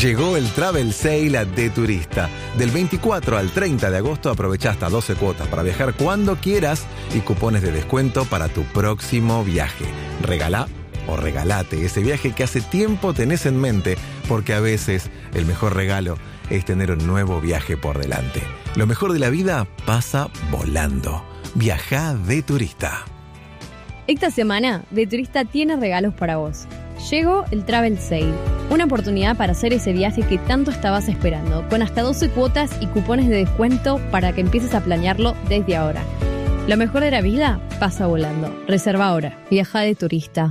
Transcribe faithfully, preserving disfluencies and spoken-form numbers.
Llegó el Travel Sale de Turista. Del veinticuatro al treinta de agosto aprovecha hasta doce cuotas para viajar cuando quieras y cupones de descuento para tu próximo viaje. Regalá o regalate ese viaje que hace tiempo tenés en mente, porque a veces el mejor regalo es tener un nuevo viaje por delante. Lo mejor de la vida pasa volando. Viajá de Turista. Esta semana, De Turista tiene regalos para vos. Llegó el Travel Sale, una oportunidad para hacer ese viaje que tanto estabas esperando, con hasta doce cuotas y cupones de descuento para que empieces a planearlo desde ahora. Lo mejor de la vida pasa volando. Reserva ahora. Viaja de Turista.